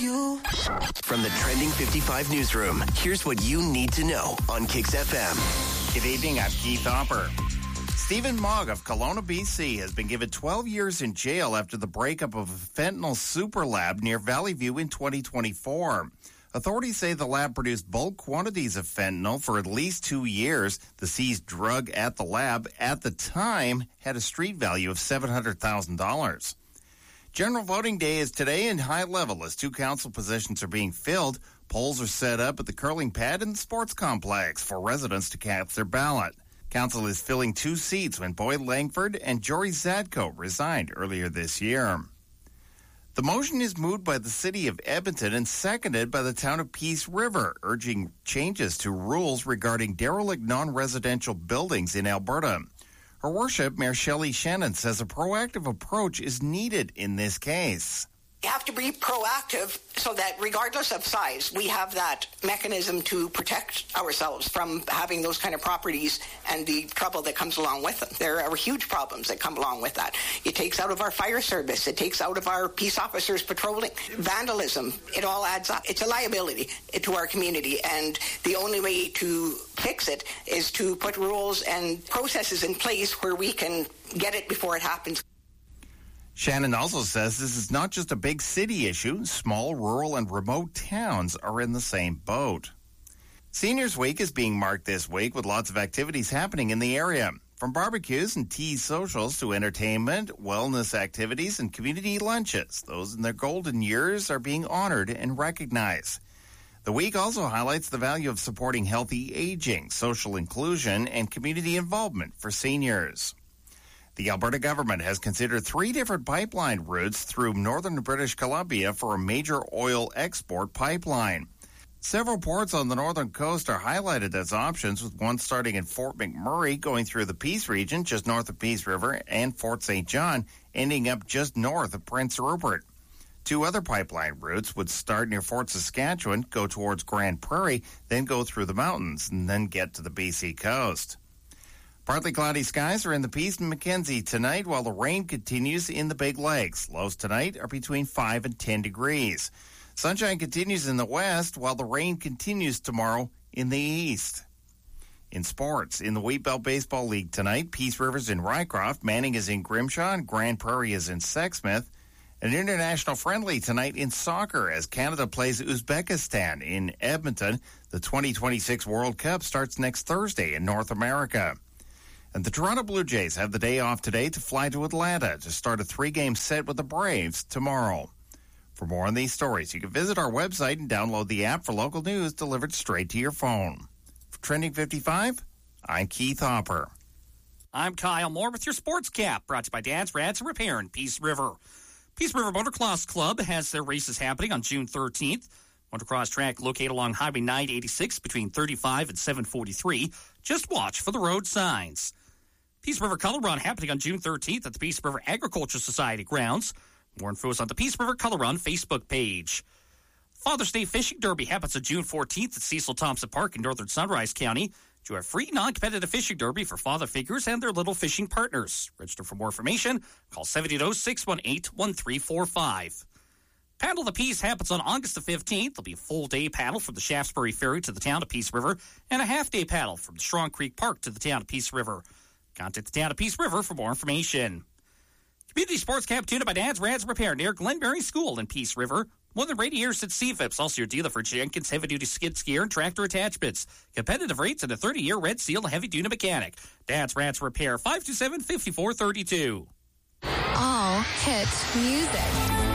you. From the Trending 55 newsroom, here's what you need to know on Kicks FM. Good evening, I'm Keith Hopper. Stephen Mogg of Kelowna, BC, has been given 12 years in jail after the breakup of a fentanyl super lab near Valley View in 2024. Authorities say the lab produced bulk quantities of fentanyl for at least 2 years. The seized drug at the lab at the time had a street value of $700,000. General voting day is today in high level as 2 council positions are being filled. Polls are set up at the curling pad and the sports complex for residents to cast their ballot. Council is filling 2 seats when Boyd Langford and Jory Zadko resigned earlier this year. The motion is moved by the city of Edmonton and seconded by the town of Peace River, urging changes to rules regarding derelict non-residential buildings in Alberta. Her Worship, Mayor Shelley Shannon, says a proactive approach is needed in this case. You have to be proactive so that regardless of size, we have that mechanism to protect ourselves from having those kind of properties and the trouble that comes along with them. There are huge problems that come along with that. It takes out of our fire service. It takes out of our peace officers patrolling. Vandalism, it all adds up. It's a liability to our community, and the only way to fix it is to put rules and processes in place where we can get it before it happens. Shannon also says this is not just a big city issue. Small, rural, and remote towns are in the same boat. Seniors Week is being marked this week with lots of activities happening in the area. From barbecues and tea socials to entertainment, wellness activities, and community lunches. Those in their golden years are being honored and recognized. The week also highlights the value of supporting healthy aging, social inclusion, and community involvement for seniors. The Alberta government has considered 3 different pipeline routes through northern British Columbia for a major oil export pipeline. Several ports on the northern coast are highlighted as options, with one starting in Fort McMurray going through the Peace region just north of Peace River, and Fort St. John ending up just north of Prince Rupert. 2 other pipeline routes would start near Fort Saskatchewan, go towards Grand Prairie, then go through the mountains, and then get to the BC coast. Partly cloudy skies are in the Peace and Mackenzie tonight, while the rain continues in the Big Lakes. Lows tonight are between 5 and 10 degrees. Sunshine continues in the west, while the rain continues tomorrow in the east. In sports, in the Wheatbelt Baseball League tonight, Peace River's in Rycroft, Manning is in Grimshaw, and Grand Prairie is in Sexsmith. An international friendly tonight in soccer as Canada plays Uzbekistan in Edmonton. The 2026 World Cup starts next Thursday in North America. And the Toronto Blue Jays have the day off today to fly to Atlanta to start a 3-game set with the Braves tomorrow. For more on these stories, you can visit our website and download the app for local news delivered straight to your phone. For Trending 55, I'm Keith Hopper. I'm Kyle Moore with your Sports Cap, brought to you by Dad's Rads and Repair in Peace River. Peace River Motocross Club has their races happening on June 13th. Motocross track located along Highway 986 between 35 and 743. Just watch for the road signs. Peace River Color Run happening on June 13th at the Peace River Agriculture Society grounds. More info is on the Peace River Color Run Facebook page. Father's Day Fishing Derby happens on June 14th at Cecil Thompson Park in northern Sunrise County. Do a free non-competitive fishing derby for father figures and their little fishing partners. Register for more information. Call 780-618-1345. Paddle the Peace happens on August the 15th. There'll be a full-day paddle from the Shaftesbury Ferry to the town of Peace River and a half-day paddle from the Strong Creek Park to the town of Peace River. Contact the town of Peace River for more information. Community Sports Cap tuned by Dad's Rads Repair near Glenberry School in Peace River. More than 80 years at CFIPS, also your dealer for Jenkins heavy-duty skid steer and tractor attachments. Competitive rates and a 30-year Red Seal heavy-duty mechanic. Dad's Rads Repair, 527-5432. All hit music.